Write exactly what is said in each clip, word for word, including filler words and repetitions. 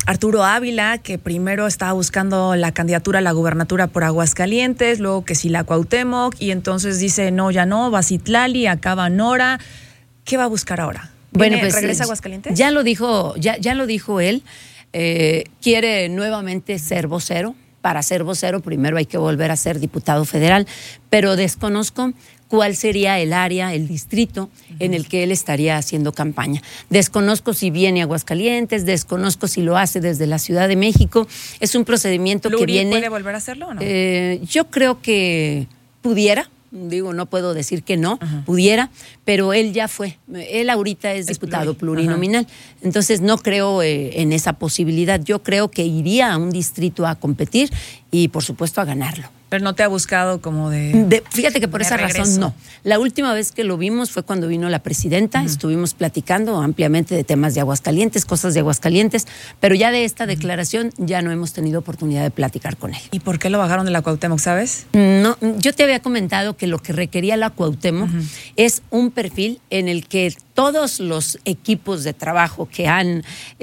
Arturo Ávila, que primero estaba buscando la candidatura a la gubernatura por Aguascalientes, luego que si la Cuauhtémoc, y entonces dice, no, ya no, va Citlali, acaba Nora. ¿Qué va a buscar ahora? Bueno, pues ¿regresa a Aguascalientes? Ya lo dijo, ya, ya lo dijo él. Eh, quiere nuevamente ser vocero. Para ser vocero primero hay que volver a ser diputado federal, pero desconozco cuál sería el área, el distrito en el que él estaría haciendo campaña. Desconozco si viene a Aguascalientes, desconozco si lo hace desde la Ciudad de México. Es un procedimiento que viene... ¿Puede volver a hacerlo o no? Eh, yo creo que pudiera. Digo, no puedo decir que no, uh-huh. pudiera, pero él ya fue. Él ahorita es, es diputado pluri. plurinominal. Uh-huh. Entonces no creo eh, en esa posibilidad. Yo creo que iría a un distrito a competir y, por supuesto, a ganarlo. Pero no te ha buscado como de... de fíjate que por esa regreso. razón no. La última vez que lo vimos fue cuando vino la presidenta. Uh-huh. Estuvimos platicando ampliamente de temas de Aguascalientes, cosas de Aguascalientes, pero ya de esta uh-huh. declaración ya no hemos tenido oportunidad de platicar con él. ¿Y por qué lo bajaron de la Cuauhtémoc, sabes? No, yo te había comentado que lo que requería la Cuauhtémoc uh-huh. es un perfil en el que todos los equipos de trabajo que han,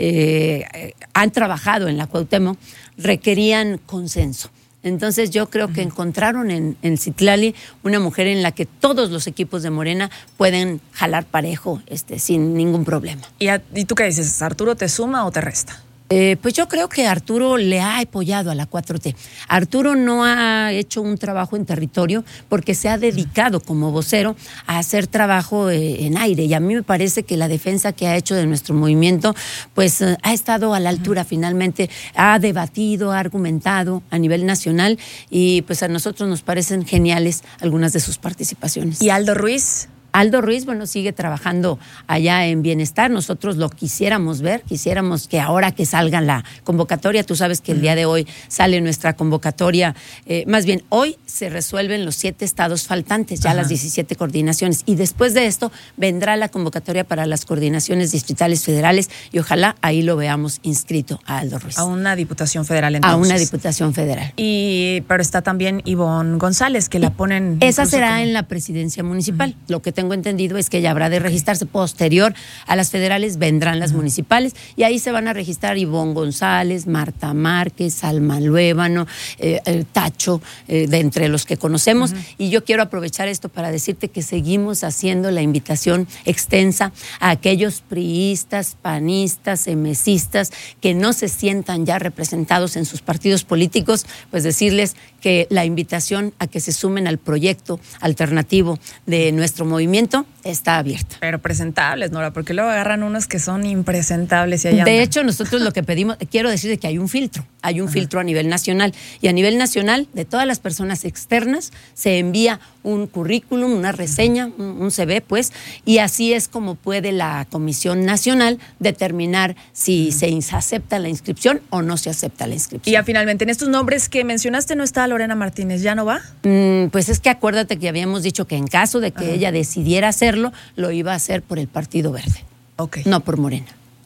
eh, han trabajado en la Cuauhtémoc requerían consenso. Entonces yo creo uh-huh. que encontraron en, en Citlali una mujer en la que todos los equipos de Morena pueden jalar parejo este, sin ningún problema. ¿Y, a, ¿Y tú qué dices? ¿Arturo te suma o te resta? Eh, pues yo creo que Arturo le ha apoyado a la cuatro T. Arturo no ha hecho un trabajo en territorio porque se ha dedicado como vocero a hacer trabajo eh, en aire, y a mí me parece que la defensa que ha hecho de nuestro movimiento pues eh, ha estado a la altura. Finalmente ha debatido, ha argumentado a nivel nacional, y pues a nosotros nos parecen geniales algunas de sus participaciones. ¿Y Aldo Ruiz? Aldo Ruiz, bueno, sigue trabajando allá en Bienestar. Nosotros lo quisiéramos ver, quisiéramos que ahora que salga la convocatoria, tú sabes que el día de hoy sale nuestra convocatoria, eh, más bien hoy se resuelven los siete estados faltantes, ya Ajá. las diecisiete coordinaciones, y después de esto vendrá la convocatoria para las coordinaciones distritales federales, y ojalá ahí lo veamos inscrito a Aldo Ruiz. A una diputación federal entonces. A una diputación federal. Y pero está también Ivonne González, que la ponen... Esa será como... en la presidencia municipal. Uh-huh. Lo que tengo entendido es que ella habrá de registrarse posterior a las federales, vendrán las uh-huh. municipales, y ahí se van a registrar Ivonne González, Marta Márquez, Alma Luébano, eh, el Tacho, eh, de entre los que conocemos. Uh-huh. Y yo quiero aprovechar esto para decirte que seguimos haciendo la invitación extensa a aquellos priistas, panistas, emesistas que no se sientan ya representados en sus partidos políticos, pues decirles que la invitación a que se sumen al proyecto alternativo de nuestro movimiento está abierta. Pero presentables, Nora, porque luego agarran unos que son impresentables y allá De andan. hecho, nosotros lo que pedimos, quiero decirte que hay un filtro, hay un Ajá. filtro a nivel nacional, y a nivel nacional, de todas las personas externas, se envía un currículum, una reseña, un, un C V, pues, y así es como puede la Comisión Nacional determinar si uh-huh. se acepta la inscripción o no se acepta la inscripción. Y ya finalmente, en estos nombres que mencionaste no está Lorena Martínez, ¿ya no va? Mm, pues es que acuérdate que habíamos dicho que en caso de que uh-huh. ella decidiera hacerlo, lo iba a hacer por el Partido Verde, okay. no por Morena.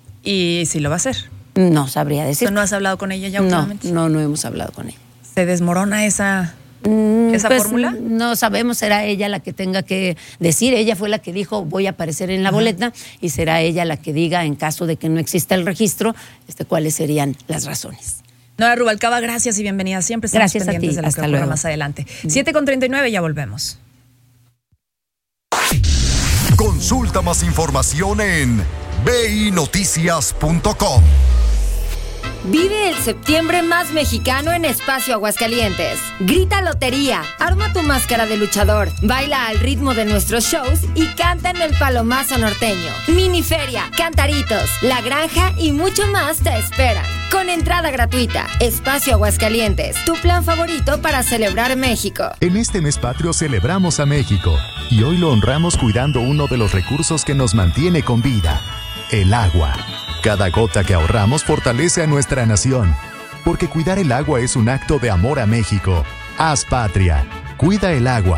¿Y si lo va a hacer? No sabría decir. ¿No has hablado con ella ya últimamente? No, no, no hemos hablado con ella. ¿Se desmorona esa, mm, esa pues, fórmula? No sabemos, será ella la que tenga que decir. Ella fue la que dijo voy a aparecer en la Ajá. boleta, y será ella la que diga, en caso de que no exista el registro, este, cuáles serían las razones. Nora Rubalcaba, gracias y bienvenida. Siempre estamos gracias pendientes a ti. de lo Hasta que luego. ocurra más adelante. siete con treinta y nueve, ya volvemos. Consulta más información en b i noticias punto com. Vive el septiembre más mexicano en Espacio Aguascalientes. Grita lotería, arma tu máscara de luchador, baila al ritmo de nuestros shows y canta en el Palomazo norteño. Miniferia, cantaritos, la granja y mucho más te esperan. Con entrada gratuita. Espacio Aguascalientes, tu plan favorito para celebrar México. En este mes patrio celebramos a México, y hoy lo honramos cuidando uno de los recursos que nos mantiene con vida: el agua. Cada gota que ahorramos fortalece a nuestra nación, porque cuidar el agua es un acto de amor a México. Haz patria, cuida el agua.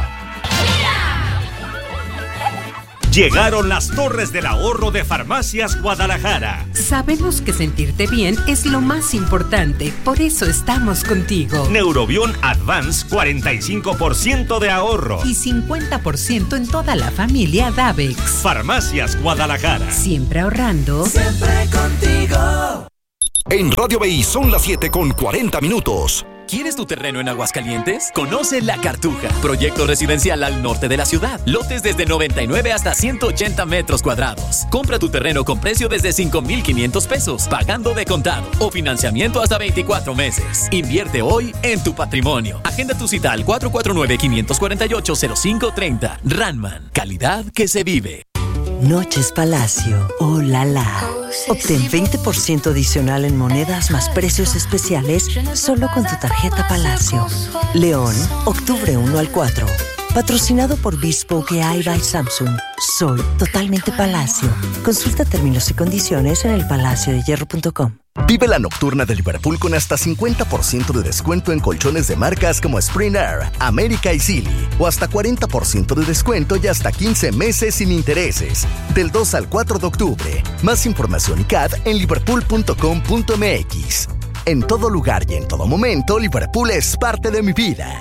Llegaron las Torres del Ahorro de Farmacias Guadalajara. Sabemos que sentirte bien es lo más importante, por eso estamos contigo. Neurobion Advance, cuarenta y cinco por ciento de ahorro. Y cincuenta por ciento en toda la familia Davex. Farmacias Guadalajara. Siempre ahorrando. Siempre contigo. En Radio B I son las siete con cuarenta minutos. ¿Quieres tu terreno en Aguascalientes? Conoce La Cartuja, proyecto residencial al norte de la ciudad. Lotes desde noventa y nueve hasta ciento ochenta metros cuadrados. Compra tu terreno con precio desde cinco mil quinientos pesos, pagando de contado o financiamiento hasta veinticuatro meses. Invierte hoy en tu patrimonio. Agenda tu cita al cuatro cuatro nueve, cinco cuatro ocho, cero cinco tres cero. Ranman, calidad que se vive. Noches Palacio, oh la la. Obtén veinte por ciento adicional en monedas más precios especiales solo con tu tarjeta Palacio. León, octubre uno al cuatro. Patrocinado por Bespoke A I by Samsung. Soy totalmente Palacio. Consulta términos y condiciones en el palacio de hierro punto com. Vive la nocturna de Liverpool con hasta cincuenta por ciento de descuento en colchones de marcas como Spring Air, América y Silly. O hasta cuarenta por ciento de descuento y hasta quince meses sin intereses. Del dos al cuatro de octubre. Más información y C A D en liverpool punto com punto m x. En todo lugar y en todo momento, Liverpool es parte de mi vida.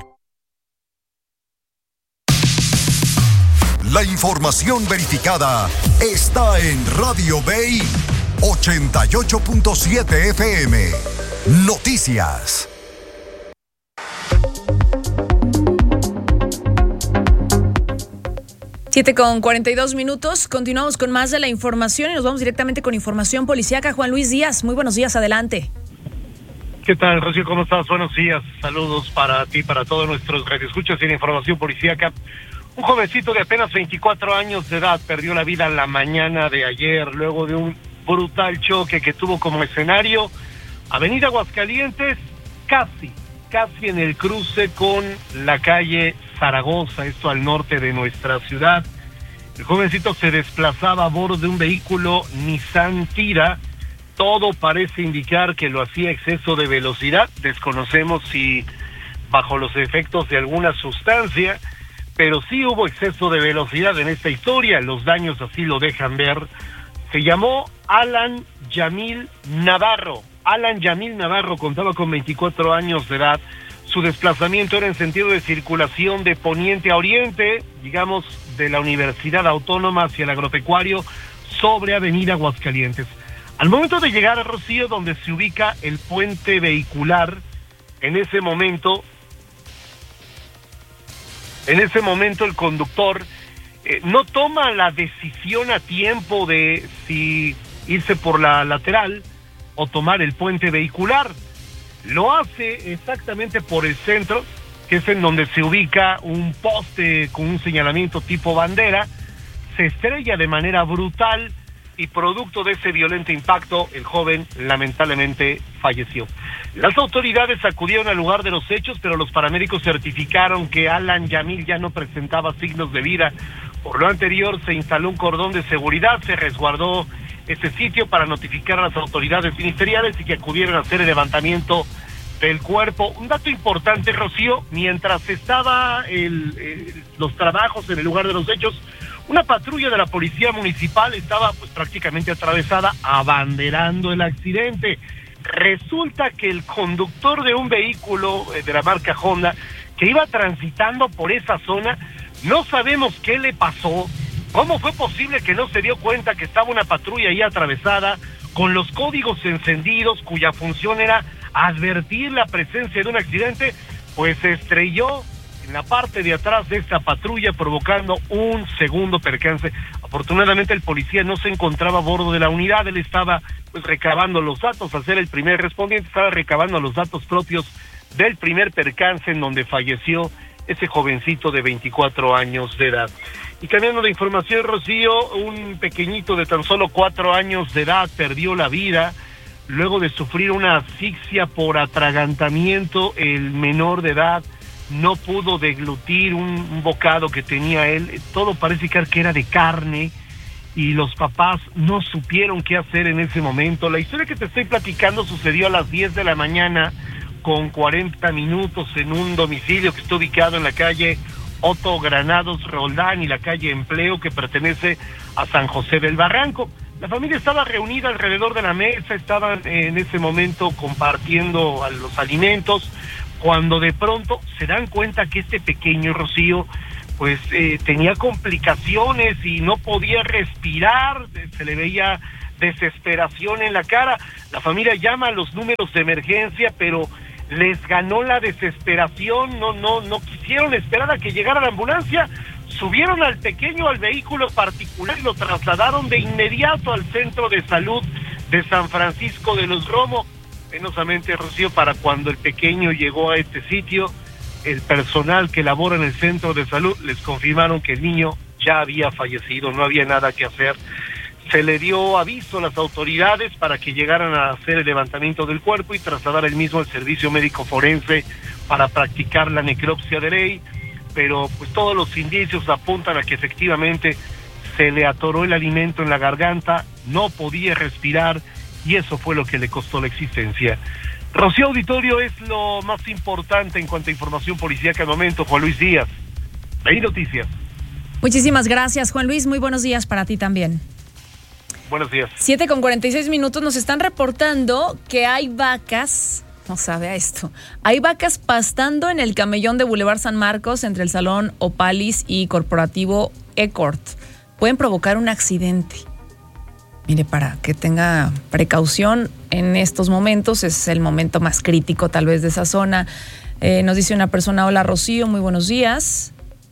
La información verificada está en Radio B I ochenta y ocho punto siete F M. Noticias. siete con cuarenta y dos minutos. Continuamos con más de la información y nos vamos directamente con información policíaca. Juan Luis Díaz, muy buenos días, adelante. ¿Qué tal, Rocío? ¿Cómo estás? Buenos días. Saludos para ti, para todos nuestros radioescuchas en información policíaca. Un jovencito de apenas veinticuatro años de edad perdió la vida la mañana de ayer luego de un brutal choque que tuvo como escenario Avenida Aguascalientes, casi, casi en el cruce con la calle Zaragoza, esto al norte de nuestra ciudad. El jovencito se desplazaba a bordo de un vehículo Nissan Tira. Todo parece indicar que lo hacía a exceso de velocidad. Desconocemos si bajo los efectos de alguna sustancia, pero sí hubo exceso de velocidad en esta historia, los daños así lo dejan ver. Se llamó Alan Yamil Navarro. Alan Yamil Navarro contaba con veinticuatro años de edad. Su desplazamiento era en sentido de circulación de poniente a oriente, digamos, de la Universidad Autónoma hacia el Agropecuario, sobre Avenida Aguascalientes. Al momento de llegar a Rocío, donde se ubica el puente vehicular, en ese momento... En ese momento el conductor eh, no toma la decisión a tiempo de si irse por la lateral o tomar el puente vehicular. Lo hace exactamente por el centro, que es en donde se ubica un poste con un señalamiento tipo bandera. Se estrella de manera brutal y producto de ese violento impacto, el joven lamentablemente falleció. Las autoridades acudieron al lugar de los hechos, pero los paramédicos certificaron que Alan Yamil ya no presentaba signos de vida. Por lo anterior, se instaló un cordón de seguridad, se resguardó este sitio para notificar a las autoridades ministeriales y que acudieran a hacer el levantamiento del cuerpo. Un dato importante, Rocío, mientras estaba el, el, los trabajos en el lugar de los hechos, una patrulla de la policía municipal estaba pues prácticamente atravesada abanderando el accidente. Resulta que el conductor de un vehículo de la marca Honda que iba transitando por esa zona, no sabemos qué le pasó, cómo fue posible que no se dio cuenta que estaba una patrulla ahí atravesada con los códigos encendidos cuya función era advertir la presencia de un accidente, pues se estrelló en la parte de atrás de esta patrulla provocando un segundo percance. Afortunadamente el policía no se encontraba a bordo de la unidad, él estaba pues recabando los datos, al ser el primer respondiente estaba recabando los datos propios del primer percance en donde falleció ese jovencito de veinticuatro años de edad. Y cambiando de información, Rocío, un pequeñito de tan solo cuatro años de edad perdió la vida luego de sufrir una asfixia por atragantamiento. El menor de edad no pudo deglutir un, un bocado que tenía él, todo parece que era de carne y los papás no supieron qué hacer en ese momento. La historia que te estoy platicando sucedió a las diez de la mañana con cuarenta minutos en un domicilio que está ubicado en la calle Otto Granados Roldán y la calle Empleo, que pertenece a San José del Barranco. La familia estaba reunida alrededor de la mesa, estaban en ese momento compartiendo los alimentos, cuando de pronto se dan cuenta que este pequeño Rocío pues eh, tenía complicaciones y no podía respirar, se le veía desesperación en la cara. La familia llama a los números de emergencia, pero les ganó la desesperación, no, no, no quisieron esperar a que llegara la ambulancia, subieron al pequeño al vehículo particular y lo trasladaron de inmediato al centro de salud de San Francisco de los Romos. Penosamente, Rocío, para cuando el pequeño llegó a este sitio, el personal que labora en el centro de salud les confirmaron que el niño ya había fallecido, no había nada que hacer. Se le dio aviso a las autoridades para que llegaran a hacer el levantamiento del cuerpo y trasladar el mismo al servicio médico forense para practicar la necropsia de ley, pero pues todos los indicios apuntan a que efectivamente se le atoró el alimento en la garganta, no podía respirar y eso fue lo que le costó la existencia. Rocío, auditorio, es lo más importante en cuanto a información policíaca al momento. Juan Luis Díaz, B I Noticias. Muchísimas gracias, Juan Luis. Muy buenos días para ti también. Buenos días. siete con cuarenta y seis minutos. Nos están reportando que hay vacas, no sabe a esto, hay vacas pastando en el camellón de Boulevard San Marcos entre el Salón Opalis y Corporativo Ecort. Pueden provocar un accidente. Mire, para que tenga precaución en estos momentos, es el momento más crítico tal vez de esa zona. Eh, nos dice una persona, hola Rocío, muy buenos días.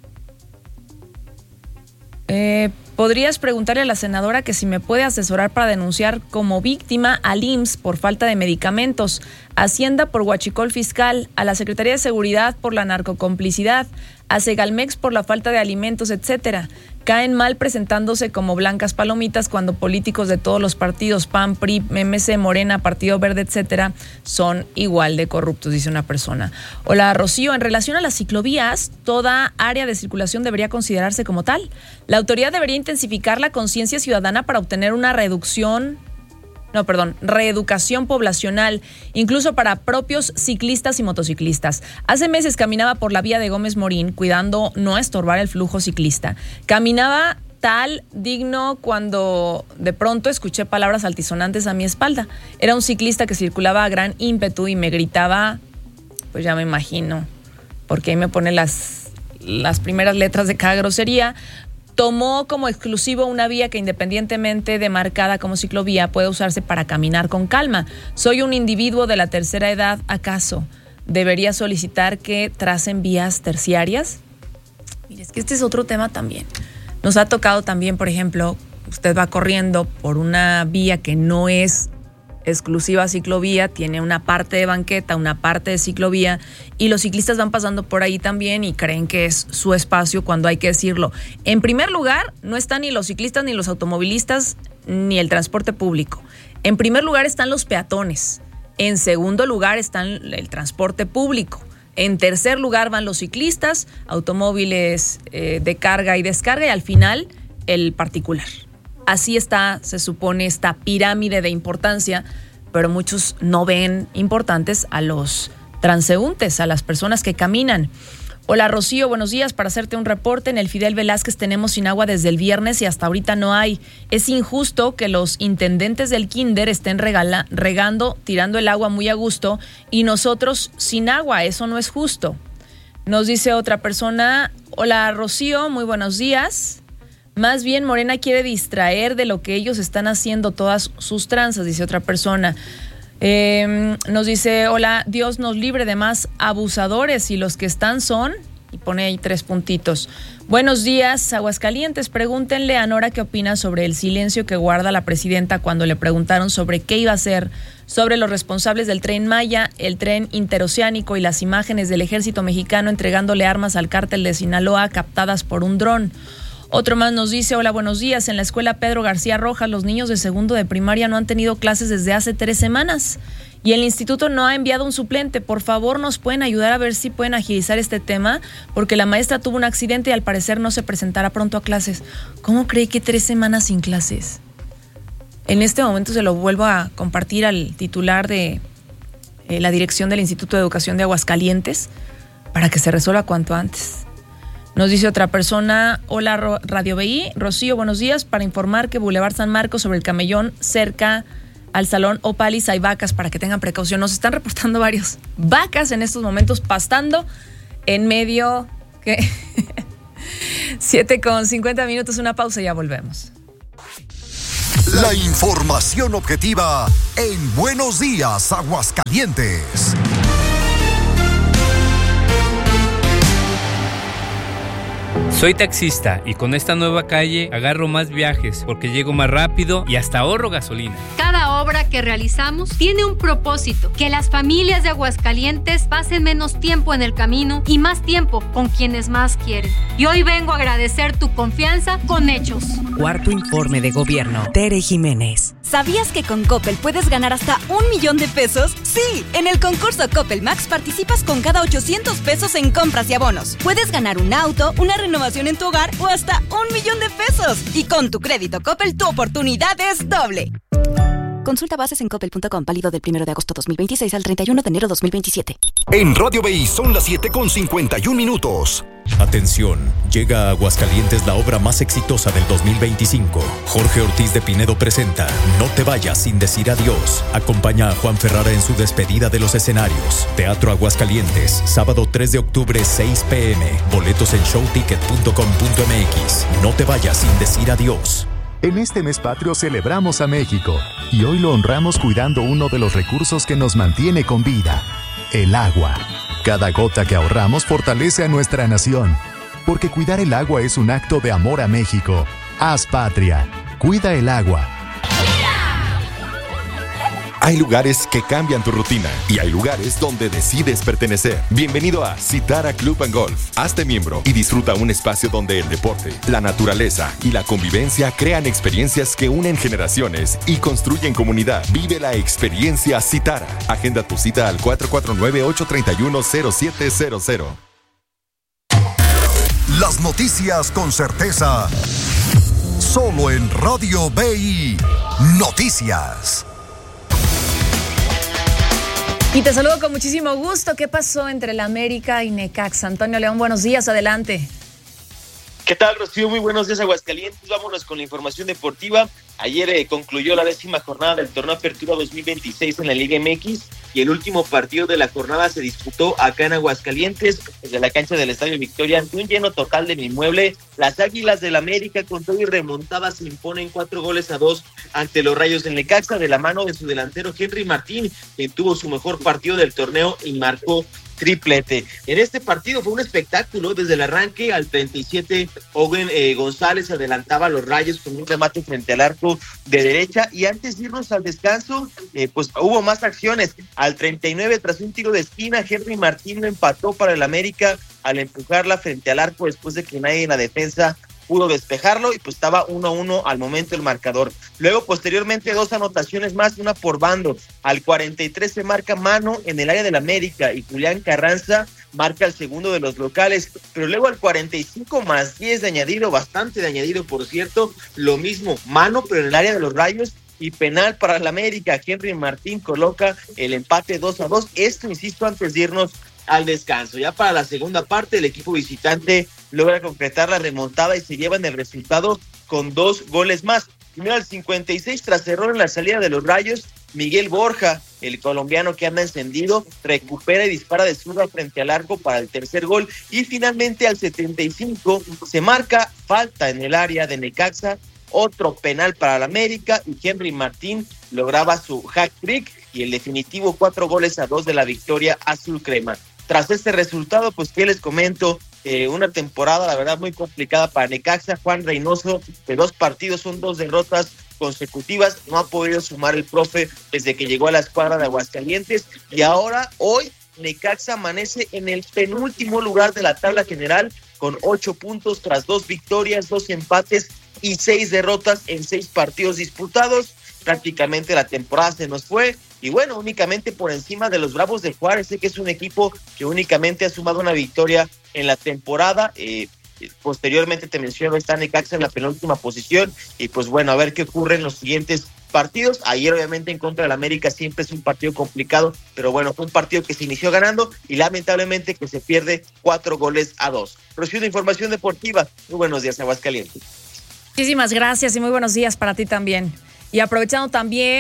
Eh, ¿Podrías preguntarle a la senadora que si me puede asesorar para denunciar como víctima al I M S S por falta de medicamentos, Hacienda por huachicol fiscal, a la Secretaría de Seguridad por la narcocomplicidad, a Segalmex por la falta de alimentos, etcétera? Caen mal presentándose como blancas palomitas cuando políticos de todos los partidos, P A N, P R I, M C, Morena, Partido Verde, etcétera, son igual de corruptos, dice una persona. Hola, Rocío, en relación a las ciclovías, toda área de circulación debería considerarse como tal. La autoridad debería intensificar la conciencia ciudadana para obtener una reducción... No, perdón, reeducación poblacional, incluso para propios ciclistas y motociclistas. Hace meses caminaba por la vía de Gómez Morín, cuidando no estorbar el flujo ciclista. Caminaba tal digno cuando de pronto escuché palabras altisonantes a mi espalda. Era un ciclista que circulaba a gran ímpetu y me gritaba, pues ya me imagino, porque ahí me pone las, las primeras letras de cada grosería. Tomó como exclusivo una vía que, independientemente de marcada como ciclovía, puede usarse para caminar con calma. Soy un individuo de la tercera edad, ¿acaso debería solicitar que tracen vías terciarias? Mire, es que este es otro tema también. Nos ha tocado también, por ejemplo, usted va corriendo por una vía que no es exclusiva ciclovía, tiene una parte de banqueta, una parte de ciclovía, y los ciclistas van pasando por ahí también y creen que es su espacio cuando hay que decirlo. En primer lugar, no están ni los ciclistas, ni los automovilistas, ni el transporte público. En primer lugar están los peatones. En segundo lugar están el transporte público. En tercer lugar van los ciclistas, automóviles eh, de carga y descarga, y al final el particular. Así está, se supone, esta pirámide de importancia, pero muchos no ven importantes a los transeúntes, a las personas que caminan. Hola Rocío, buenos días. Para hacerte un reporte, en el Fidel Velázquez tenemos sin agua desde el viernes y hasta ahorita no hay. Es injusto que los intendentes del kinder estén regala, regando, tirando el agua muy a gusto y nosotros sin agua. Eso no es justo. Nos dice otra persona, hola Rocío, muy buenos días. Más bien Morena quiere distraer de lo que ellos están haciendo todas sus tranzas, dice otra persona. Eh, nos dice, hola, Dios nos libre de más abusadores y los que están son, y pone ahí tres puntitos. Buenos días, Aguascalientes. Pregúntenle a Nora qué opina sobre el silencio que guarda la presidenta cuando le preguntaron sobre qué iba a hacer sobre los responsables del Tren Maya, el tren interoceánico y las imágenes del ejército mexicano entregándole armas al cártel de Sinaloa captadas por un dron. Otro más nos dice, hola, buenos días. En la escuela Pedro García Rojas, los niños de segundo de primaria no han tenido clases desde hace tres semanas y el instituto no ha enviado un suplente. Por favor, ¿nos pueden ayudar a ver si pueden agilizar este tema? Porque la maestra tuvo un accidente y al parecer no se presentará pronto a clases. ¿Cómo cree que tres semanas sin clases? En este momento se lo vuelvo a compartir al titular de eh, la dirección del Instituto de Educación de Aguascalientes para que se resuelva cuanto antes. Nos dice otra persona, hola Radio B I, Rocío, buenos días, para informar que Boulevard San Marcos sobre el camellón cerca al Salón Opalis hay vacas para que tengan precaución. Nos están reportando varios vacas en estos momentos pastando en medio, ¿qué? siete con cincuenta minutos, una pausa y ya volvemos. La información objetiva en Buenos Días, Aguascalientes. Soy taxista y con esta nueva calle agarro más viajes porque llego más rápido y hasta ahorro gasolina. Cada obra que realizamos tiene un propósito, que las familias de Aguascalientes pasen menos tiempo en el camino y más tiempo con quienes más quieren. Y hoy vengo a agradecer tu confianza con hechos. Cuarto informe de gobierno. Tere Jiménez. ¿Sabías que con Coppel puedes ganar hasta un millón de pesos? Sí, en el concurso Coppel Max participas con cada ochocientos pesos en compras y abonos. Puedes ganar un auto, una renovación en tu hogar o hasta un millón de pesos. Y con tu crédito Coppel, tu oportunidad es doble. Consulta bases en coppel punto com, válido del primero de agosto dos mil veintiséis al treinta y uno de enero dos mil veintisiete. En Radio B I son las siete con cincuenta y un minutos. Atención, llega a Aguascalientes la obra más exitosa del dos mil veinticinco. Jorge Ortiz de Pinedo presenta No te vayas sin decir adiós. Acompaña a Juan Ferrara en su despedida de los escenarios. Teatro Aguascalientes, sábado tres de octubre, seis pm. Boletos en showticket punto com punto m x. No te vayas sin decir adiós. En este mes patrio celebramos a México y hoy lo honramos cuidando uno de los recursos que nos mantiene con vida, el agua. Cada gota que ahorramos fortalece a nuestra nación, porque cuidar el agua es un acto de amor a México. Haz patria, cuida el agua. Hay lugares que cambian tu rutina y hay lugares donde decides pertenecer. Bienvenido a Citara Club and Golf. Hazte miembro y disfruta un espacio donde el deporte, la naturaleza y la convivencia crean experiencias que unen generaciones y construyen comunidad. Vive la experiencia Citara. Agenda tu cita al cuatro cuatro nueve, ocho tres uno, cero siete cero cero. Las noticias con certeza. Solo en Radio B I Noticias. Y te saludo con muchísimo gusto. ¿Qué pasó entre el América y Necaxa? Antonio León, buenos días, adelante. ¿Qué tal, Rocío? Muy buenos días, Aguascalientes. Vámonos con la información deportiva. Ayer eh, concluyó la décima jornada del torneo Apertura dos mil veintiséis en la Liga M X y el último partido de la jornada se disputó acá en Aguascalientes, desde la cancha del Estadio Victoria, ante un lleno total del inmueble. Las Águilas del América, con todo y remontada, se imponen cuatro goles a dos ante los Rayos del Necaxa, de la mano de su delantero Henry Martín, quien tuvo su mejor partido del torneo y marcó triplete. En este partido fue un espectáculo. Desde el arranque al treinta y siete, Owen eh, González adelantaba a los Rayos con un remate frente al arco de derecha, y antes de irnos al descanso, eh, pues hubo más acciones. Al treinta y nueve, tras un tiro de esquina, Henry Martín lo empató para el América al empujarla frente al arco después de que nadie en la defensa pudo despejarlo, y pues estaba uno a uno al momento el marcador. Luego, posteriormente, dos anotaciones más, una por bando. Al cuarenta y tres se marca mano en el área del América y Julián Carranza marca el segundo de los locales, pero luego al cuarenta y cinco más diez de añadido, bastante de añadido por cierto, lo mismo, mano pero en el área de los Rayos y penal para el América. Henry Martín coloca el empate dos a dos, esto insisto antes de irnos al descanso. Ya para la segunda parte, el equipo visitante logra concretar la remontada y se llevan el resultado con dos goles más. Primero al cincuenta y seis, tras error en la salida de los Rayos, Miguel Borja, el colombiano que anda encendido, recupera y dispara de zurda frente al arco para el tercer gol. Y finalmente al setenta y cinco se marca falta en el área de Necaxa, otro penal para el América, y Henry Martín lograba su hat-trick y el definitivo cuatro goles a dos de la victoria azul crema. Tras este resultado, pues qué les comento, eh, una temporada la verdad muy complicada para Necaxa. Juan Reynoso, de dos partidos son dos derrotas consecutivas, no ha podido sumar el profe desde que llegó a la escuadra de Aguascalientes, y ahora hoy Necaxa amanece en el penúltimo lugar de la tabla general con ocho puntos tras dos victorias, dos empates y seis derrotas en seis partidos disputados. Prácticamente la temporada se nos fue, y bueno, únicamente por encima de los Bravos de Juárez, sé que es un equipo que únicamente ha sumado una victoria en la temporada. Eh, posteriormente te menciono, está Necaxa en la penúltima posición, y pues bueno, a ver qué ocurre en los siguientes partidos. Ayer obviamente en contra del América siempre es un partido complicado, pero bueno, fue un partido que se inició ganando y lamentablemente que se pierde cuatro goles a dos. Recibo información deportiva. Muy buenos días, Aguascalientes. Muchísimas gracias y muy buenos días para ti también. Y aprovechando también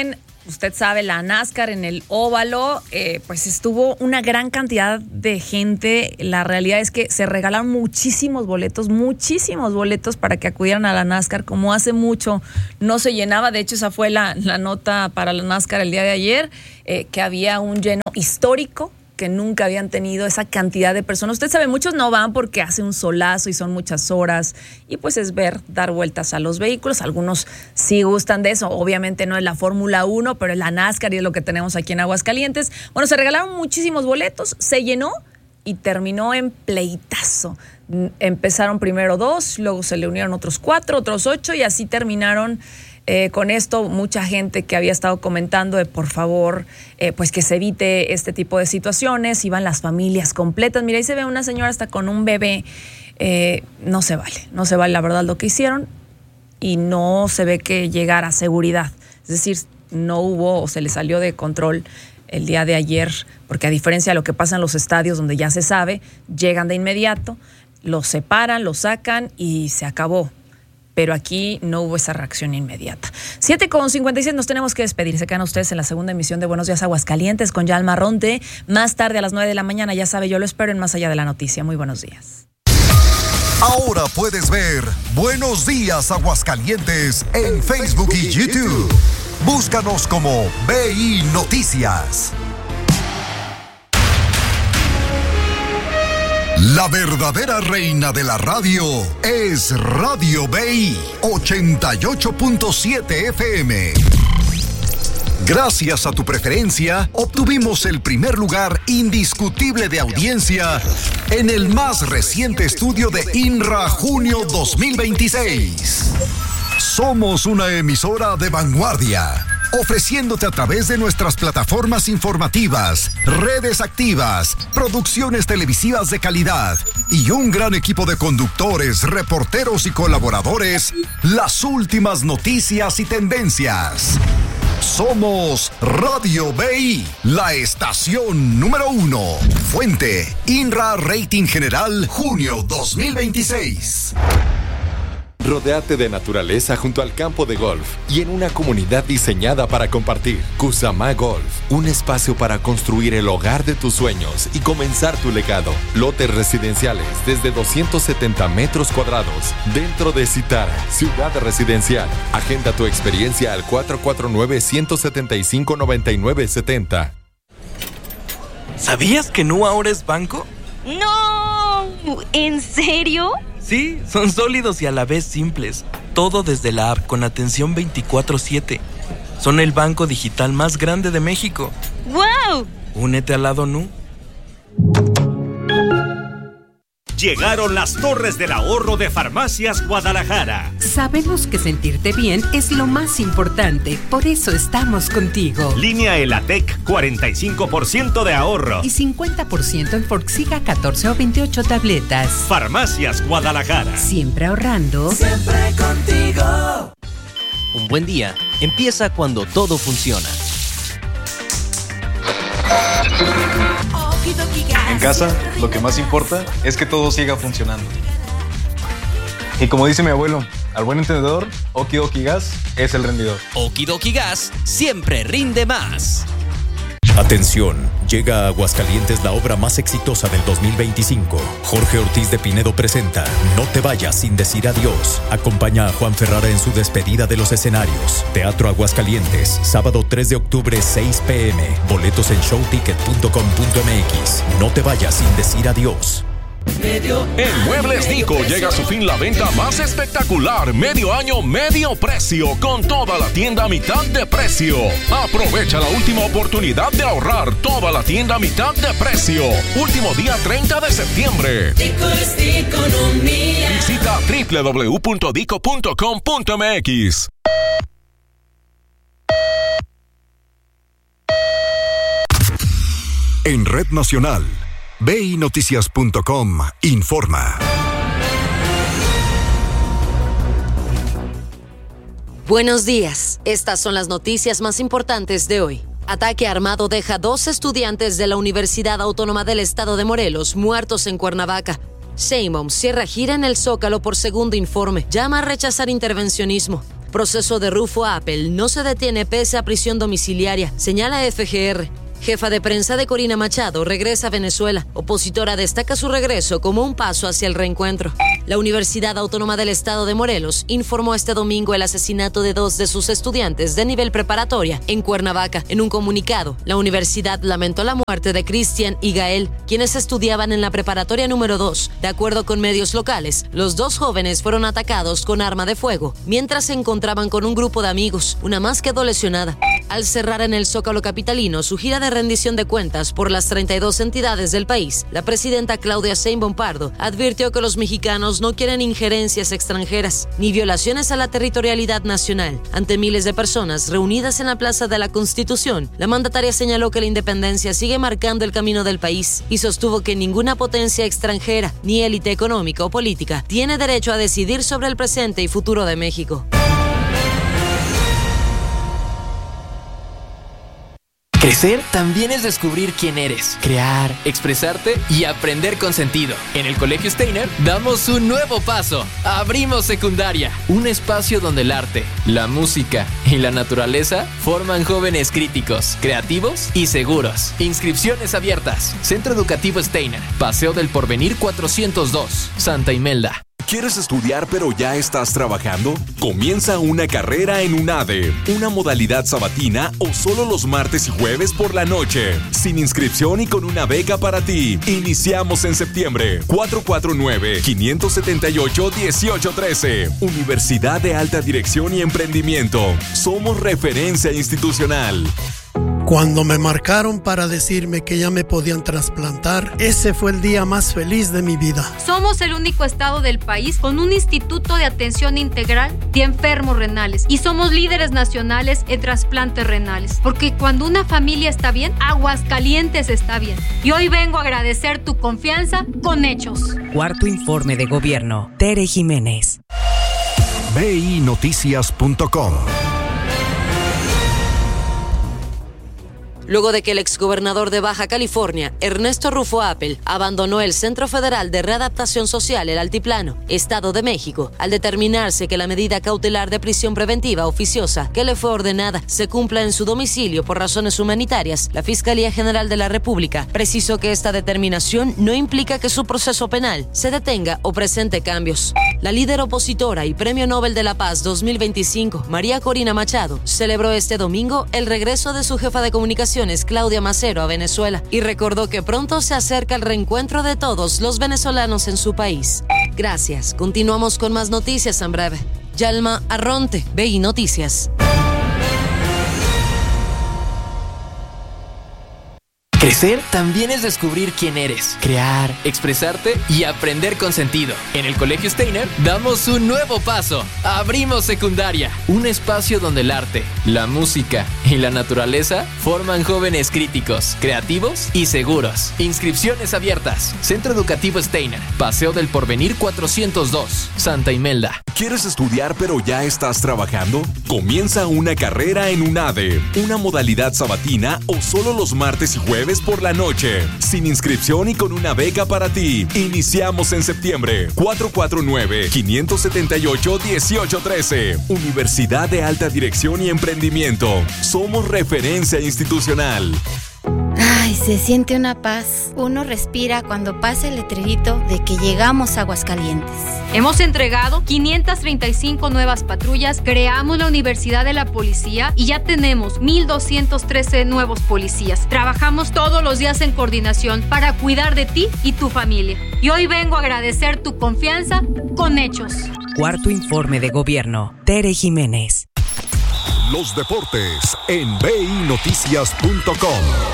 usted sabe, la NASCAR en el óvalo, eh, pues estuvo una gran cantidad de gente. La realidad es que se regalaron muchísimos boletos, muchísimos boletos para que acudieran a la NASCAR, como hace mucho no se llenaba. De hecho, esa fue la, la nota para la NASCAR el día de ayer, eh, que había un lleno histórico, que nunca habían tenido esa cantidad de personas. Usted sabe, muchos no van porque hace un solazo y son muchas horas y pues es ver dar vueltas a los vehículos. Algunos sí gustan de eso. Obviamente no es la Fórmula uno, pero es la NASCAR y es lo que tenemos aquí en Aguascalientes. Bueno, se regalaron muchísimos boletos, se llenó y terminó en pleitazo. Empezaron primero dos, luego se le unieron otros cuatro, otros ocho y así terminaron. Eh, con esto, mucha gente que había estado comentando de por favor, eh, pues que se evite este tipo de situaciones, iban las familias completas. Mira, ahí se ve una señora hasta con un bebé. Eh, no se vale, no se vale la verdad lo que hicieron y no se ve que llegara seguridad. Es decir, no hubo o se le salió de control el día de ayer, porque a diferencia de lo que pasa en los estadios donde ya se sabe, llegan de inmediato, los separan, los sacan y se acabó. Pero aquí no hubo esa reacción inmediata. siete con cincuenta y seis, nos tenemos que despedir. Se quedan ustedes en la segunda emisión de Buenos Días Aguascalientes con Yalma Ronte. Más tarde a las nueve de la mañana, ya sabe, yo lo espero en Más Allá de la Noticia. Muy buenos días. Ahora puedes ver Buenos Días Aguascalientes en Facebook y YouTube. Búscanos como B I Noticias. La verdadera reina de la radio es Radio B I ochenta y ocho punto siete F M. Gracias a tu preferencia, obtuvimos el primer lugar indiscutible de audiencia en el más reciente estudio de INRA Junio dos mil veintiséis. Somos una emisora de vanguardia, ofreciéndote a través de nuestras plataformas informativas, redes activas, producciones televisivas de calidad y un gran equipo de conductores, reporteros y colaboradores, las últimas noticias y tendencias. Somos Radio B I, la estación número uno. Fuente, INRA Rating General, junio dos mil veintiséis. Rodéate de naturaleza junto al campo de golf y en una comunidad diseñada para compartir. Kusama Golf, un espacio para construir el hogar de tus sueños y comenzar tu legado. Lotes residenciales desde doscientos setenta metros cuadrados dentro de Citara, ciudad residencial. Agenda tu experiencia al cuatro cuatro nueve, uno siete cinco, nueve nueve siete cero. ¿Sabías que Nu ahora es banco? ¡No! ¿En serio? Sí, son sólidos y a la vez simples. Todo desde la app con atención veinticuatro siete. Son el banco digital más grande de México. ¡Wow! Únete al lado Nu. Llegaron las Torres del Ahorro de Farmacias Guadalajara. Sabemos que sentirte bien es lo más importante, por eso estamos contigo. Línea Elatec, cuarenta y cinco por ciento de ahorro. Y cincuenta por ciento en Forxiga catorce o veintiocho tabletas. Farmacias Guadalajara. Siempre ahorrando. Siempre contigo. Un buen día empieza cuando todo funciona. En casa, lo que más importa es que todo siga funcionando. Y como dice mi abuelo, al buen entendedor, Oki Doki Gas es el rendidor. Oki Doki Gas siempre rinde más. Atención, llega a Aguascalientes la obra más exitosa del dos mil veinticinco. Jorge Ortiz de Pinedo presenta No te vayas sin decir adiós. Acompaña a Juan Ferrara en su despedida de los escenarios. Teatro Aguascalientes, sábado tres de octubre, seis p m Boletos en showticket punto com punto m x. No te vayas sin decir adiós. En Muebles Nico llega a su fin la venta más espectacular, medio año, medio precio, con toda la tienda a mitad de precio. Aprovecha la última oportunidad de ahorrar, toda la tienda a mitad de precio. Último día treinta de septiembre. Dico es economía. Visita doble u doble u doble u punto dico punto com punto m x. En Red Nacional, B I Noticias punto com informa. Buenos días. Estas son las noticias más importantes de hoy. Ataque armado deja dos estudiantes de la Universidad Autónoma del Estado de Morelos muertos en Cuernavaca. Sheinbaum cierra gira en el Zócalo por segundo informe. Llama a rechazar intervencionismo. Proceso de Rufo Apple no se detiene pese a prisión domiciliaria, señala F G R. Jefa de prensa de Corina Machado regresa a Venezuela. Opositora destaca su regreso como un paso hacia el reencuentro. La Universidad Autónoma del Estado de Morelos informó este domingo el asesinato de dos de sus estudiantes de nivel preparatoria en Cuernavaca. En un comunicado, la universidad lamentó la muerte de Cristian y Gael, quienes estudiaban en la preparatoria número dos. De acuerdo con medios locales, los dos jóvenes fueron atacados con arma de fuego mientras se encontraban con un grupo de amigos. Una más quedó lesionada. Al cerrar en el Zócalo capitalino su gira de rendición de cuentas por las treinta y dos entidades del país, la presidenta Claudia Sheinbaum Pardo advirtió que los mexicanos no quieren injerencias extranjeras ni violaciones a la territorialidad nacional. Ante miles de personas reunidas en la Plaza de la Constitución, la mandataria señaló que la independencia sigue marcando el camino del país y sostuvo que ninguna potencia extranjera, ni élite económica o política, tiene derecho a decidir sobre el presente y futuro de México. Crecer también es descubrir quién eres, crear, expresarte y aprender con sentido. En el Colegio Steiner damos un nuevo paso. Abrimos secundaria, un espacio donde el arte, la música y la naturaleza forman jóvenes críticos, creativos y seguros. Inscripciones abiertas. Centro Educativo Steiner, Paseo del Porvenir cuatrocientos dos, Santa Imelda. ¿Quieres estudiar pero ya estás trabajando? Comienza una carrera en UNADE, una modalidad sabatina o solo los martes y jueves por la noche. Sin inscripción y con una beca para ti. Iniciamos en septiembre. cuatro cuatro nueve, cinco siete ocho, uno ocho uno tres. Universidad de Alta Dirección y Emprendimiento. Somos referencia institucional. Cuando me marcaron para decirme que ya me podían trasplantar, ese fue el día más feliz de mi vida. Somos el único estado del país con un instituto de atención integral de enfermos renales y somos líderes nacionales en trasplantes renales, porque cuando una familia está bien, Aguascalientes está bien. Y hoy vengo a agradecer tu confianza con hechos. Cuarto informe de gobierno. Tere Jiménez. B I Noticias punto com. Luego de que el exgobernador de Baja California, Ernesto Rufo Apple, abandonó el Centro Federal de Readaptación Social El Altiplano, Estado de México, al determinarse que la medida cautelar de prisión preventiva oficiosa que le fue ordenada se cumpla en su domicilio por razones humanitarias, la Fiscalía General de la República precisó que esta determinación no implica que su proceso penal se detenga o presente cambios. La líder opositora y Premio Nobel de la Paz dos mil veinticinco, María Corina Machado, celebró este domingo el regreso de su jefa de comunicación Claudia Macero a Venezuela y recordó que pronto se acerca el reencuentro de todos los venezolanos en su país. Gracias. Continuamos con más noticias en breve. Yalma Arronte, B I Noticias. Crecer también es descubrir quién eres, crear, expresarte y aprender con sentido. En el Colegio Steiner damos un nuevo paso. Abrimos secundaria, un espacio donde el arte, la música y la naturaleza forman jóvenes críticos, creativos y seguros. Inscripciones abiertas. Centro Educativo Steiner, Paseo del Porvenir cuatrocientos dos, Santa Imelda. ¿Quieres estudiar pero ya estás trabajando? Comienza una carrera en UNADE, una modalidad sabatina o solo los martes y jueves por la noche. Sin inscripción y con una beca para ti. Iniciamos en septiembre. cuatro cuatro nueve, cinco siete ocho, uno ocho uno tres. Universidad de Alta Dirección y Emprendimiento. Somos referencia institucional. Ay, se siente una paz. Uno respira cuando pasa el letrerito de que llegamos a Aguascalientes. Hemos entregado quinientas treinta y cinco nuevas patrullas, creamos la Universidad de la Policía y ya tenemos mil doscientos trece nuevos policías. Trabajamos todos los días en coordinación para cuidar de ti y tu familia. Y hoy vengo a agradecer tu confianza con hechos. Cuarto informe de gobierno. Tere Jiménez. Los deportes en B I Noticias punto com.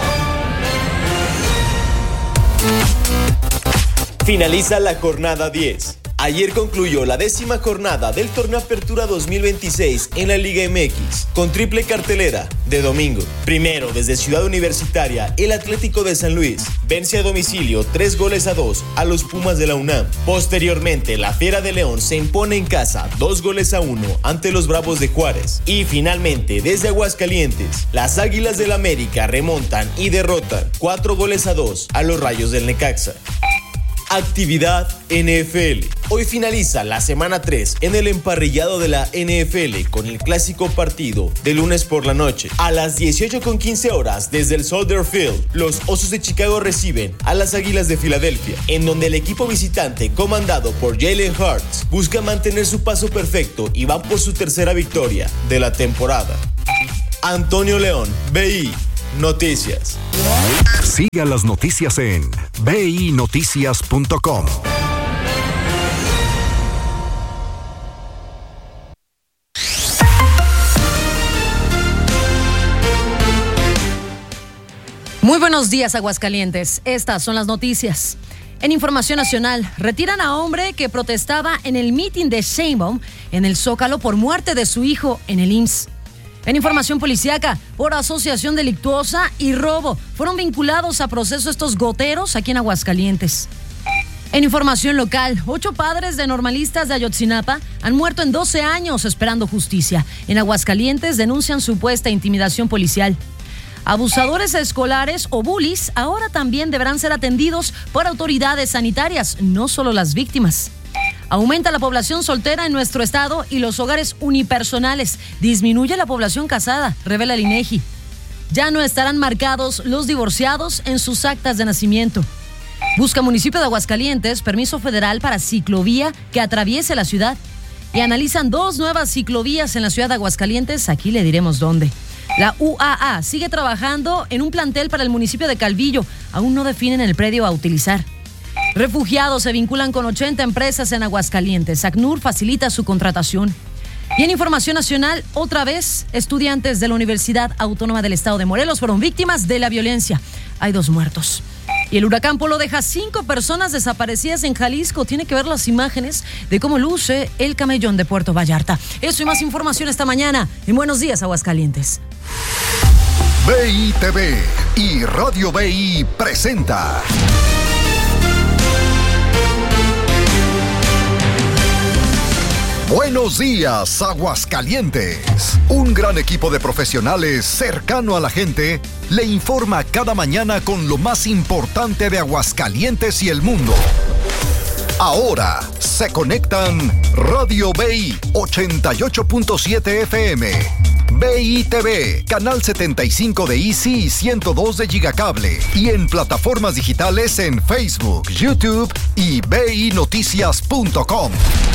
Finaliza la jornada diez. Ayer concluyó la décima jornada del Torneo Apertura dos mil veintiséis en la Liga M X, con triple cartelera de domingo. Primero, desde Ciudad Universitaria, el Atlético de San Luis vence a domicilio tres goles a dos a los Pumas de la UNAM. Posteriormente, la Fiera de León se impone en casa dos goles a uno ante los Bravos de Juárez. Y finalmente, desde Aguascalientes, las Águilas del América remontan y derrotan cuatro goles a dos a los Rayos del Necaxa. Actividad N F L. Hoy finaliza la semana tres en el emparrillado de la N F L con el clásico partido de lunes por la noche. A las dieciocho con quince horas desde el Soldier Field, los Osos de Chicago reciben a las Águilas de Filadelfia, en donde el equipo visitante comandado por Jalen Hurts busca mantener su paso perfecto y va por su tercera victoria de la temporada. Antonio León, B I Noticias. Siga las noticias en b i noticias punto com. Muy buenos días, Aguascalientes. Estas son las noticias. En Información Nacional, retiran a hombre que protestaba en el mitin de Sheinbaum en el Zócalo por muerte de su hijo en el I M S S. En Información Policíaca, por asociación delictuosa y robo, fueron vinculados a proceso estos goteros aquí en Aguascalientes. En Información Local, ocho padres de normalistas de Ayotzinapa han muerto en doce años esperando justicia. En Aguascalientes denuncian supuesta intimidación policial. Abusadores escolares o bullies ahora también deberán ser atendidos por autoridades sanitarias, no solo las víctimas. Aumenta la población soltera en nuestro estado y los hogares unipersonales. Disminuye la población casada, revela el INEGI. Ya no estarán marcados los divorciados en sus actas de nacimiento. Busca municipio de Aguascalientes permiso federal para ciclovía que atraviese la ciudad. Y analizan dos nuevas ciclovías en la ciudad de Aguascalientes. Aquí le diremos dónde. La U A A sigue trabajando en un plantel para el municipio de Calvillo. Aún no definen el predio a utilizar. Refugiados se vinculan con ochenta empresas en Aguascalientes. ACNUR facilita su contratación. Y en Información Nacional, otra vez, estudiantes de la Universidad Autónoma del Estado de Morelos fueron víctimas de la violencia. Hay dos muertos. Y el huracán Polo deja cinco personas desaparecidas en Jalisco. Tiene que ver las imágenes de cómo luce el camellón de Puerto Vallarta. Eso y más información esta mañana en Buenos Días, Aguascalientes. B I T V y Radio B I presenta Buenos Días, Aguascalientes. Un gran equipo de profesionales cercano a la gente le informa cada mañana con lo más importante de Aguascalientes y el mundo. Ahora se conectan Radio B I ochenta y ocho punto siete F M, B I T V, Canal setenta y cinco de Easy y ciento dos de Gigacable, y en plataformas digitales en Facebook, YouTube y b i noticias punto com.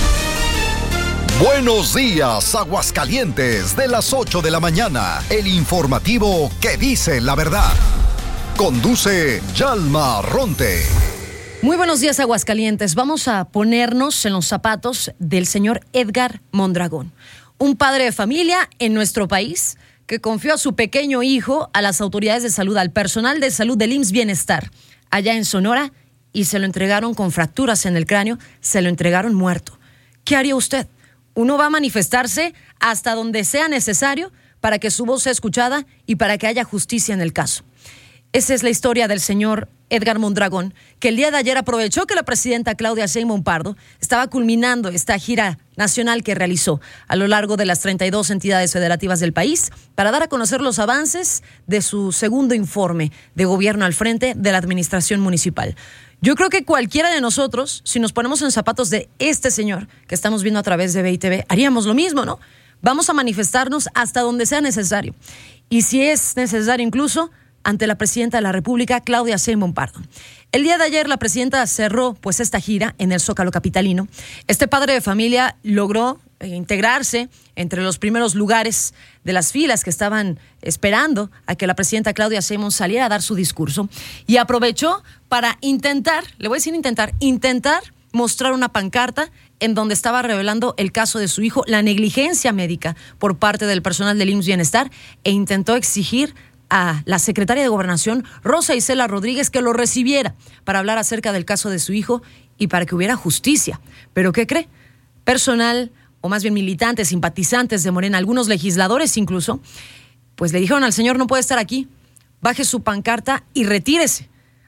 Buenos días, Aguascalientes, de las ocho de la mañana, el informativo que dice la verdad. Conduce Yalma Ronte. Muy buenos días, Aguascalientes. Vamos a ponernos en los zapatos del señor Edgar Mondragón, un padre de familia en nuestro país que confió a su pequeño hijo a las autoridades de salud, al personal de salud del I M S S Bienestar, allá en Sonora, y se lo entregaron con fracturas en el cráneo, se lo entregaron muerto. ¿Qué haría usted? Uno va a manifestarse hasta donde sea necesario para que su voz sea escuchada y para que haya justicia en el caso. Esa es la historia del señor Edgar Mondragón, que el día de ayer aprovechó que la presidenta Claudia Sheinbaum Pardo estaba culminando esta gira nacional que realizó a lo largo de las treinta y dos entidades federativas del país para dar a conocer los avances de su segundo informe de gobierno al frente de la administración municipal. Yo creo que cualquiera de nosotros, si nos ponemos en zapatos de este señor que estamos viendo a través de B I T V, haríamos lo mismo, ¿no? Vamos a manifestarnos hasta donde sea necesario. Y si es necesario incluso ante la presidenta de la República, Claudia Sheinbaum Pardo. El día de ayer la presidenta cerró pues esta gira en el Zócalo capitalino. Este padre de familia logró eh, integrarse entre los primeros lugares de las filas que estaban esperando a que la presidenta Claudia Sheinbaum saliera a dar su discurso, y aprovechó para intentar, le voy a decir intentar, intentar mostrar una pancarta en donde estaba revelando el caso de su hijo, la negligencia médica por parte del personal del I M S S Bienestar, e intentó exigir a la secretaria de Gobernación, Rosa Isela Rodríguez, que lo recibiera para hablar acerca del caso de su hijo y para que hubiera justicia. ¿Pero qué cree? Personal, o más bien militantes, simpatizantes de Morena, algunos legisladores incluso, pues le dijeron al señor: no puede estar aquí, baje su pancarta y retírese.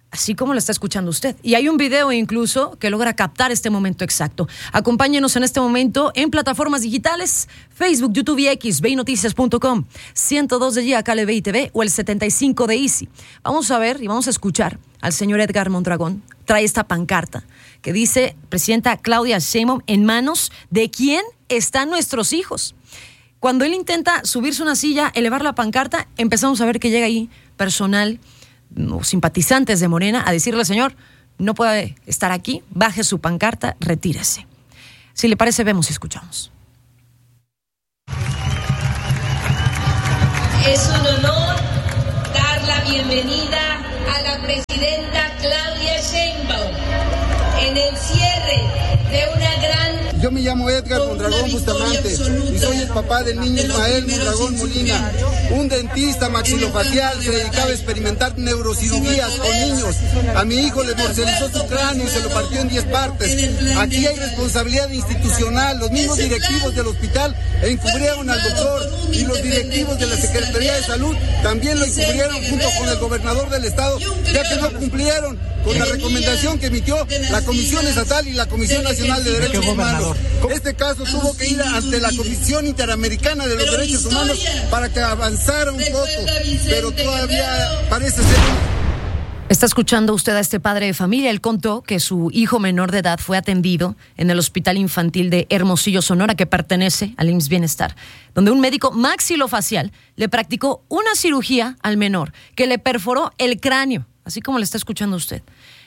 Así como lo está escuchando usted. Y hay un video incluso que logra captar este momento exacto. Acompáñenos en este momento en plataformas digitales, Facebook, YouTube y X, ve i noticias punto com, ciento dos de G Acá Ve y T V o el setenta y cinco de Easy. Vamos a ver y vamos a escuchar al señor Edgar Mondragón. Trae esta pancarta que dice: Presidenta Claudia Sheinbaum, ¿en manos de quién están nuestros hijos? Cuando él intenta subirse a una silla, elevar la pancarta, empezamos a ver que llega ahí personal o simpatizantes de Morena a decirle: señor, no puede estar aquí, baje su pancarta, retírese. Si le parece, vemos y escuchamos. Es un honor dar la bienvenida a la presidenta Claudia Sheinbaum en el cierre de una gran... Yo me llamo Edgar Mondragón Bustamante y soy el papá del niño Ismael Mondragón Molina, un dentista maxilofacial que dedicaba a experimentar neurocirugías con niños. A mi hijo le morcelizó su cráneo y se lo partió en diez partes. Aquí hay responsabilidad institucional. Los mismos directivos del hospital encubrieron al doctor y los directivos de la Secretaría de Salud también lo encubrieron junto con el gobernador del estado, ya que no cumplieron con la recomendación que emitió la Comisión Estatal y la Comisión Nacional de Derechos Humanos. Este caso tuvo que ir ante la Comisión Interamericana de los Derechos Humanos para que avanzara un poco, pero todavía parece ser... Está escuchando usted a este padre de familia. Él contó que su hijo menor de edad fue atendido en el Hospital Infantil de Hermosillo, Sonora, que pertenece al I M S S Bienestar, donde un médico maxilofacial le practicó una cirugía al menor que le perforó el cráneo, así como le está escuchando usted.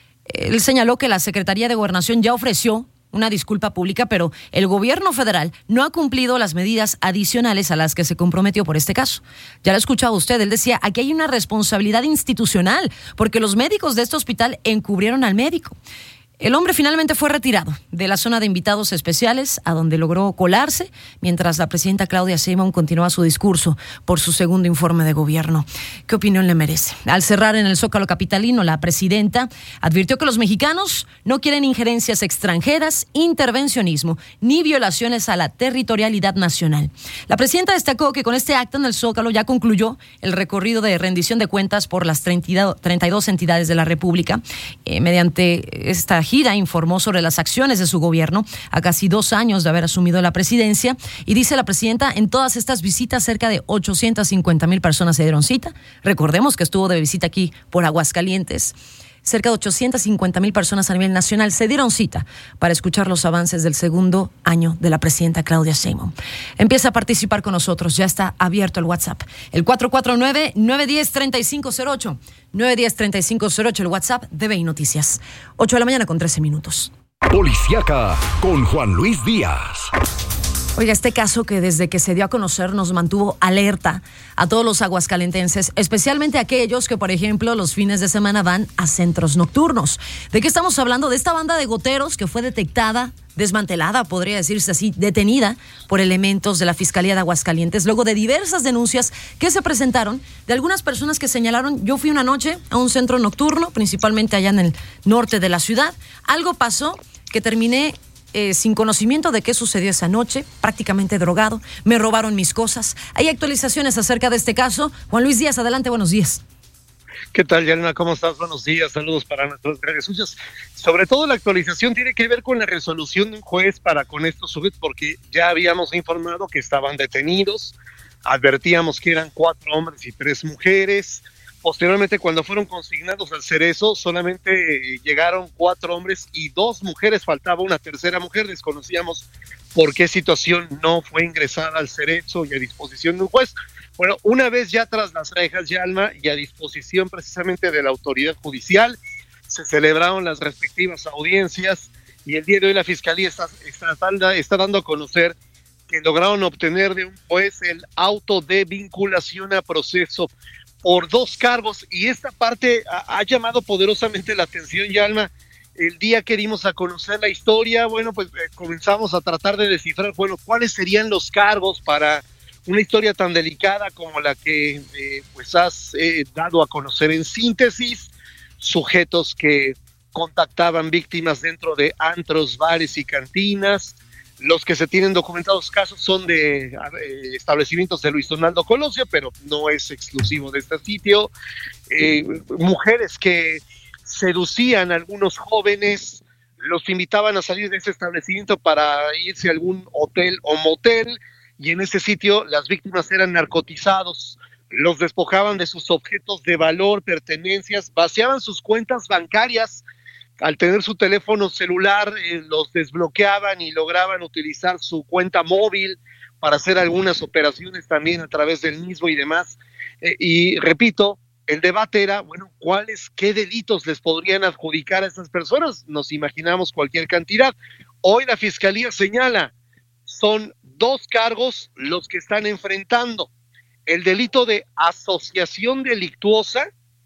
Él señaló que la Secretaría de Gobernación ya ofreció una disculpa pública, pero el gobierno federal no ha cumplido las medidas adicionales a las que se comprometió por este caso. Ya lo ha escuchado usted, él decía, aquí hay una responsabilidad institucional, porque los médicos de este hospital encubrieron al médico. El hombre finalmente fue retirado de la zona de invitados especiales, a donde logró colarse, mientras la presidenta Claudia Sheinbaum continúa su discurso por su segundo informe de gobierno. ¿Qué opinión le merece? Al cerrar en el Zócalo capitalino, la presidenta advirtió que los mexicanos no quieren injerencias extranjeras, intervencionismo, ni violaciones a la territorialidad nacional. La presidenta destacó que con este acto en el Zócalo ya concluyó el recorrido de rendición de cuentas por las treinta y dos entidades de la República. Eh, mediante esta gira informó sobre las acciones de su gobierno a casi dos años de haber asumido la presidencia, y dice la presidenta: en todas estas visitas cerca de ochocientas cincuenta mil personas se dieron cita. Recordemos que estuvo de visita aquí por Aguascalientes. Cerca de ochocientas cincuenta mil personas a nivel nacional se dieron cita para escuchar los avances del segundo año de la presidenta Claudia Sheinbaum. Empieza a participar con nosotros, ya está abierto el WhatsApp, el cuatro cuatro nueve, nueve uno cero, tres cinco cero ocho, nueve uno cero, tres cinco cero ocho, el WhatsApp de Ve y Noticias. ocho de la mañana con trece minutos. Policiaca con Juan Luis Díaz. Oiga, este caso que desde que se dio a conocer nos mantuvo alerta a todos los aguascalentenses, especialmente aquellos que, por ejemplo, los fines de semana van a centros nocturnos. ¿De qué estamos hablando? De esta banda de goteros que fue detectada, desmantelada, podría decirse así, detenida por elementos de la Fiscalía de Aguascalientes, luego de diversas denuncias que se presentaron de algunas personas que señalaron: yo fui una noche a un centro nocturno, principalmente allá en el norte de la ciudad, algo pasó que terminé Eh, sin conocimiento de qué sucedió esa noche, prácticamente drogado, me robaron mis cosas. Hay actualizaciones acerca de este caso. Juan Luis Díaz, adelante, buenos días. ¿Qué tal, Yalma? ¿Cómo estás? Buenos días, saludos para nuestros radioescuchas. Sobre todo la actualización tiene que ver con la resolución de un juez para con estos sujetos, porque ya habíamos informado que estaban detenidos, advertíamos que eran cuatro hombres y tres mujeres. Posteriormente, cuando fueron consignados al Cerezo, solamente eh, llegaron cuatro hombres y dos mujeres, faltaba una tercera mujer. Desconocíamos por qué situación no fue ingresada al Cerezo y a disposición de un juez. Bueno, una vez ya tras las rejas, Yalma, y a disposición precisamente de la autoridad judicial, se celebraron las respectivas audiencias, y el día de hoy la Fiscalía está, está, está dando a conocer que lograron obtener de un juez el auto de vinculación a proceso por dos cargos, y esta parte ha, ha llamado poderosamente la atención, Yalma. El día que dimos a conocer la historia, bueno, pues eh, comenzamos a tratar de descifrar, bueno, cuáles serían los cargos para una historia tan delicada como la que eh, pues has eh, dado a conocer en síntesis. Sujetos que contactaban víctimas dentro de antros, bares y cantinas. Los que se tienen documentados casos son de eh, establecimientos de Luis Donaldo Colosio, pero no es exclusivo de este sitio. Eh, mujeres que seducían a algunos jóvenes, los invitaban a salir de ese establecimiento para irse a algún hotel o motel, y en ese sitio las víctimas eran narcotizados, los despojaban de sus objetos de valor, pertenencias, vaciaban sus cuentas bancarias. Al tener su teléfono celular, eh, los desbloqueaban y lograban utilizar su cuenta móvil para hacer algunas operaciones también a través del mismo y demás. Eh, y repito, el debate era, bueno, ¿cuáles, qué delitos les podrían adjudicar a estas personas? Nos imaginamos cualquier cantidad. Hoy la Fiscalía señala, son dos cargos los que están enfrentando. El delito de asociación delictuosa,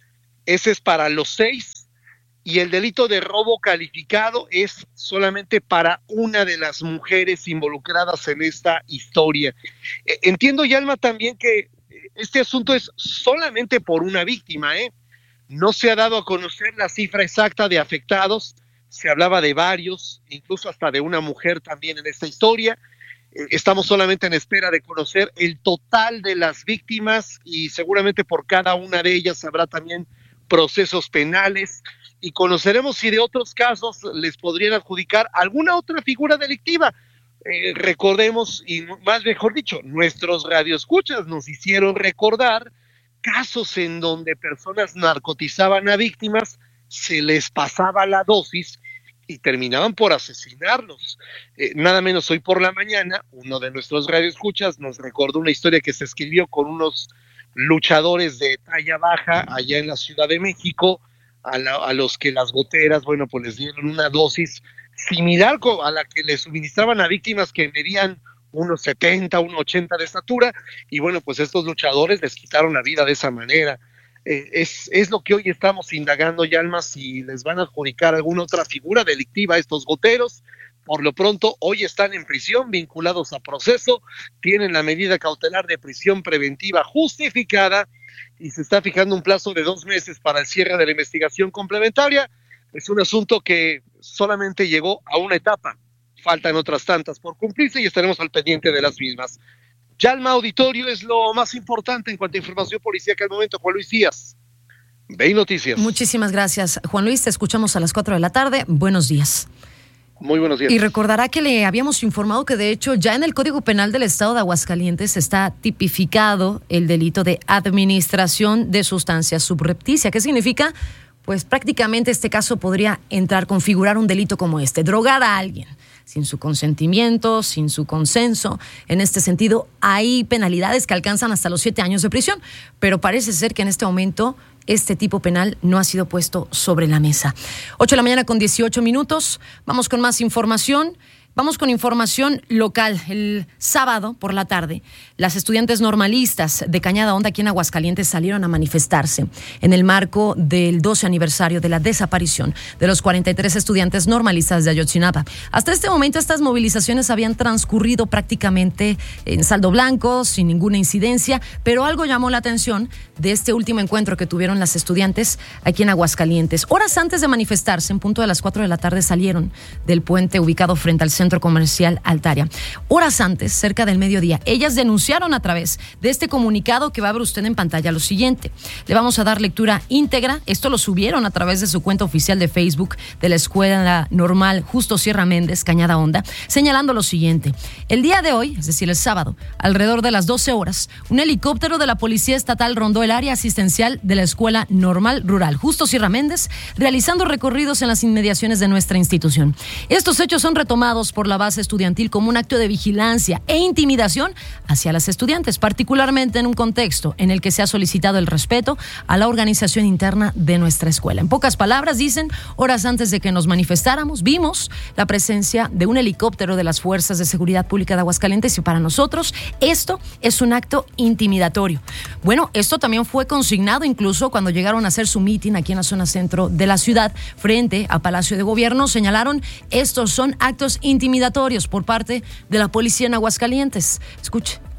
ese es para los seis, y el delito de robo calificado es solamente para una de las mujeres involucradas en esta historia. Eh, entiendo, Yalma, también que este asunto es solamente por una víctima, ¿eh? No se ha dado a conocer la cifra exacta de afectados, se hablaba de varios, incluso hasta de una mujer también en esta historia. Eh, estamos solamente en espera de conocer el total de las víctimas y seguramente por cada una de ellas habrá también procesos penales. Y conoceremos si de otros casos les podrían adjudicar alguna otra figura delictiva. Eh, recordemos, y más mejor dicho, nuestros radioescuchas nos hicieron recordar casos en donde personas narcotizaban a víctimas, se les pasaba la dosis y terminaban por asesinarlos. Eh, nada menos hoy por la mañana, uno de nuestros radioescuchas nos recordó una historia que se escribió con unos luchadores de talla baja allá en la Ciudad de México, A, la, a los que las goteras, bueno, pues les dieron una dosis similar a la que le suministraban a víctimas que medían unos setenta, unos ochenta de estatura, y bueno, pues estos luchadores les quitaron la vida de esa manera. Eh, es, es lo que hoy estamos indagando, Yalma, si les van a adjudicar alguna otra figura delictiva a estos goteros. Por lo pronto, hoy están en prisión, vinculados a proceso, tienen la medida cautelar de prisión preventiva justificada, y se está fijando un plazo de dos meses para el cierre de la investigación complementaria. Es un asunto que solamente llegó a una etapa, faltan otras tantas por cumplirse y estaremos al pendiente de las mismas. Yalma, auditorio, es lo más importante en cuanto a información policíaca al momento. Juan Luis Díaz, Ve y Noticias. Muchísimas gracias, Juan Luis, te escuchamos a las cuatro de la tarde, buenos días. Muy buenos días. Y recordará que le habíamos informado que de hecho ya en el Código Penal del Estado de Aguascalientes está tipificado el delito de administración de sustancia subrepticia. ¿Qué significa? Pues prácticamente este caso podría entrar a configurar un delito como este, drogar a alguien sin su consentimiento, sin su consenso. En este sentido, hay penalidades que alcanzan hasta los siete años de prisión, pero parece ser que en este momento este tipo penal no ha sido puesto sobre la mesa. ocho de la mañana con dieciocho minutos. Vamos con más información. Vamos con información local. El sábado por la tarde, las estudiantes normalistas de Cañada Honda aquí en Aguascalientes salieron a manifestarse en el marco del doce aniversario de la desaparición de los cuarenta y tres estudiantes normalistas de Ayotzinapa. Hasta este momento estas movilizaciones habían transcurrido prácticamente en saldo blanco, sin ninguna incidencia, pero algo llamó la atención de este último encuentro que tuvieron las estudiantes aquí en Aguascalientes. Horas antes de manifestarse, en punto de las cuatro de la tarde, salieron del puente ubicado frente al centro Centro Comercial Altaria. Horas antes, cerca del mediodía, ellas denunciaron a través de este comunicado que va a ver usted en pantalla lo siguiente. Le vamos a dar lectura íntegra. Esto lo subieron a través de su cuenta oficial de Facebook de la Escuela Normal Justo Sierra Méndez, Cañada Honda, señalando lo siguiente. El día de hoy, es decir, el sábado, alrededor de las doce horas, un helicóptero de la Policía Estatal rondó el área asistencial de la Escuela Normal Rural Justo Sierra Méndez, realizando recorridos en las inmediaciones de nuestra institución. Estos hechos son retomados por la base estudiantil como un acto de vigilancia e intimidación hacia las estudiantes, particularmente en un contexto en el que se ha solicitado el respeto a la organización interna de nuestra escuela. En pocas palabras, dicen, horas antes de que nos manifestáramos, vimos la presencia de un helicóptero de las Fuerzas de Seguridad Pública de Aguascalientes y para nosotros esto es un acto intimidatorio. Bueno, esto también fue consignado incluso cuando llegaron a hacer su mitin aquí en la zona centro de la ciudad, frente a Palacio de Gobierno. Señalaron, estos son actos intimidatorios por parte de la policía en Aguascalientes. Escuche.